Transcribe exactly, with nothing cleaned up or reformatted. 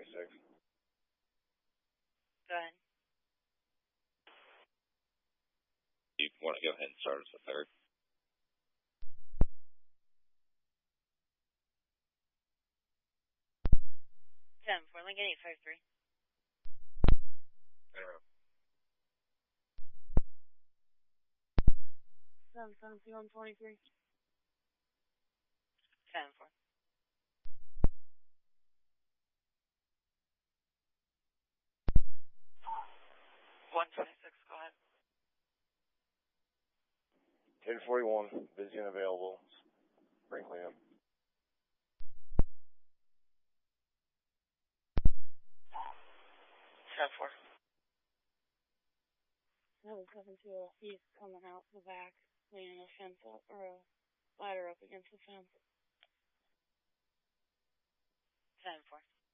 six. Go ahead. You want to go ahead and start as the third? ten four, Lincoln eight five three. Zero. seven seven two one twenty-three. ten four. one twenty-six, go ahead. ten forty-one, busy and available. Spring cleanup. ten four. seven seven two, he's coming out the back, leaning a fence up, or a ladder up against the fence. ten four.